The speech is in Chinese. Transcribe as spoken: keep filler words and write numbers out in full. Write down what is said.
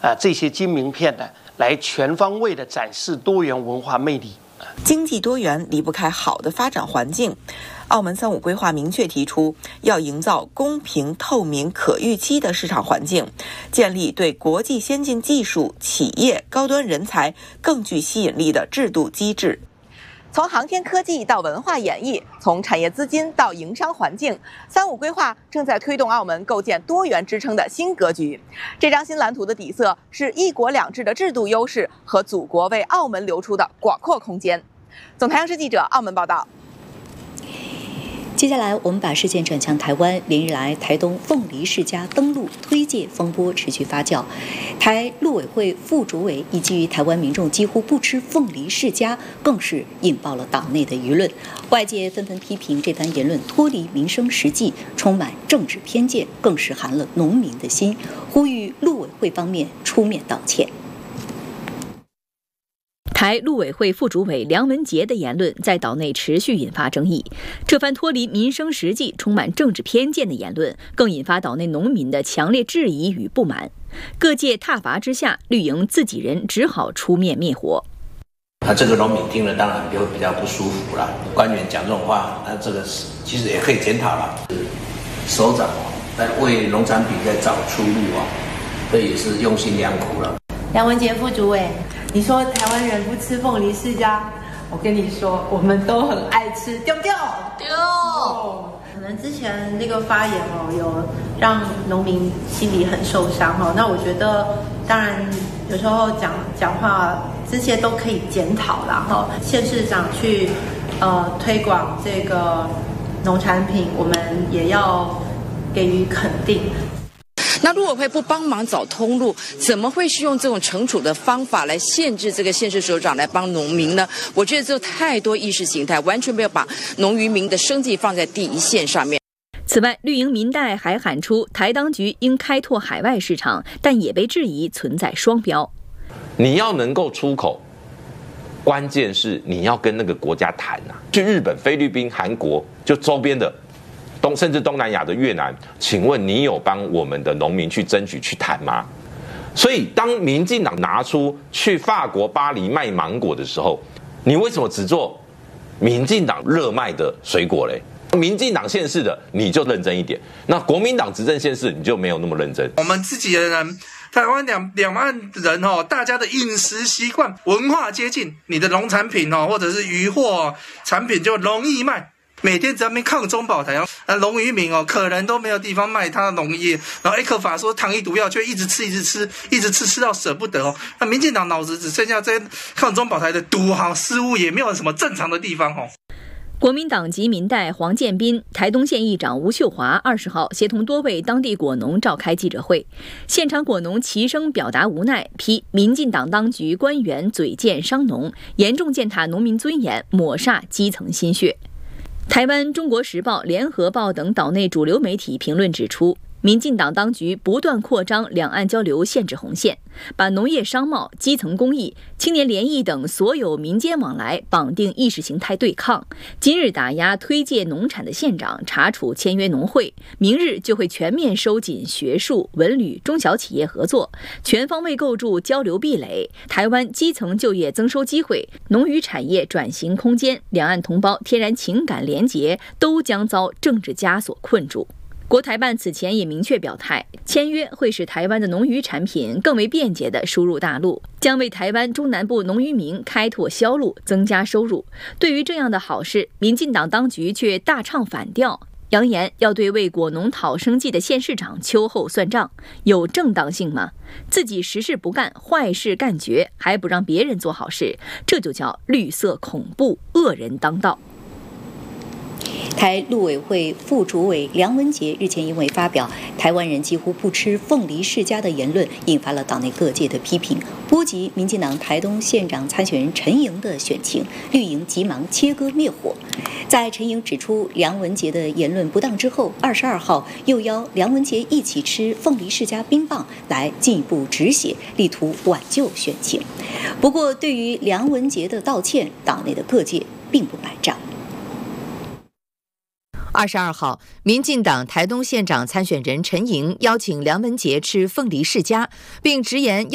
啊这些金名片呢，来全方位的展示多元文化魅力。 经济多元离不开好的发展环境。澳门三五规划明确提出，要营造公平、透明、可预期的市场环境，建立对国际先进技术、企业、高端人才更具吸引力的制度机制。从航天科技到文化演艺，从产业资金到营商环境，三五规划正在推动澳门构建多元支撑的新格局。这张新蓝图的底色是一国两制的制度优势和祖国为澳门留出的广阔空间。总台央视记者澳门报道。 接下来，我们把视线转向台湾。连日来，台东凤梨世家登陆推介风波持续发酵，台陆委会副主委以及台湾民众几乎不吃凤梨世家，更是引爆了岛内的舆论。外界纷纷批评这番言论脱离民生实际，充满政治偏见，更是寒了农民的心，呼吁陆委会方面出面道歉。 台陆委会副主委梁文杰的言论在岛内持续引发争议，这番脱离民生实际、充满政治偏见的言论，更引发岛内农民的强烈质疑与不满。各界挞伐之下，绿营自己人只好出面灭火。 那这个农民听了当然就会比较不舒服了。官员讲这种话，那这个其实也可以检讨了。首长在为农产品在找出路啊，这也是用心良苦了。 梁文杰副主委，你说台湾人不吃凤梨世家，我跟你说，我们都很爱吃，丢丢丢。可能之前那个发言哦，有让农民心里很受伤哈。那我觉得，当然有时候讲讲话这些都可以检讨啦哈。县市长去呃推广这个农产品，我们也要给予肯定。 那陆委会不帮忙找通路，怎么会是用这种惩处的方法来限制这个县市首长来帮农民呢？我觉得这有太多意识形态，完全没有把农渔民的生计放在第一线上面。 此外，绿营民代还喊出台当局应开拓海外市场，但也被质疑存在双标。 你要能够出口，关键是你要跟那个国家谈啊，去日本、菲律宾、韩国，就周边的。东甚至东南亚的越南，请问你有帮我们的农民去争取去谈吗？所以当民进党拿出去法国巴黎卖芒果的时候，你为什么只做民进党热卖的水果嘞？民进党县市的你就认真一点，那国民党执政县市你就没有那么认真。 我们自己的人，台湾两两万人哦，大家的饮食习惯、文化接近，你的农产品哦，或者是渔获、哦、产品就容易卖。每天在那边抗中保台，然后那农渔民哦，可能都没有地方卖他的农业，然后 A 克法说糖衣毒药，却一直吃，一直吃，一直吃，吃到舍不得哦。那民进党脑子只剩下这抗中保台的毒哈，似乎也没有什么正常的地方哦。 国民党籍民代黄建斌、台东县议长吴秀华二十号协同多位当地果农召开记者会，现场果农齐声表达无奈，批民进党当局官员嘴贱伤农，严重践踏农民尊严，抹煞基层心血。台湾《中国时报》《联合报》等岛内主流媒体评论指出，民进党当局不断扩张两岸交流限制红线，把农业商贸、基层公益、青年联谊等所有民间往来绑定意识形态对抗。今日打压推介农产的县长，查处签约农会，明日就会全面收紧学术、文旅、中小企业合作，全方位构筑交流壁垒，台湾基层就业增收机会、农渔产业转型空间、两岸同胞天然情感连结都将遭政治枷锁困住。国台办此前也明确表态，签约会使台湾的农渔产品更为便捷地输入大陆，将为台湾中南部农渔民开拓销路，增加收入。对于这样的好事，民进党当局却大唱反调，扬言要对为果农讨生计的县市长秋后算账，有正当性吗？自己实事不干，坏事干绝，还不让别人做好事，这就叫绿色恐怖，恶人当道。 台陆委会副主委梁文杰日前因为发表台湾人几乎不吃凤梨世家的言论，引发了岛内各界的批评，波及民进党台东县长参选人陈莹的选情，绿营急忙切割灭火。在陈莹指出梁文杰的言论不当之后，二十二号又邀梁文杰一起吃凤梨世家冰棒来进一步止血，力图挽救选情。不过，对于梁文杰的道歉，岛内的各界并不买账。 二十二号，民进党台东县长参选人陈莹邀请梁文杰吃凤梨世家，并直言要